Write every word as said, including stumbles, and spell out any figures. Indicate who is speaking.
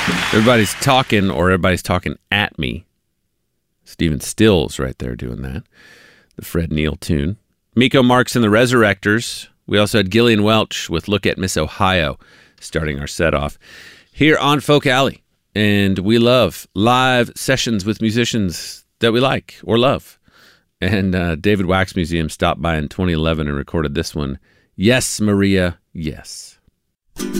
Speaker 1: Everybody's talking, or everybody's talking at me. Stephen Stills right there doing that. The Fred Neil tune. Miko Marks and the Resurrectors. We also had Gillian Welch with Look at Miss Ohio starting our set off here on Folk Alley. And we love live sessions with musicians that we like or love. And uh, David Wax Museum stopped by in twenty eleven and recorded this one. Yes, Maria, yes.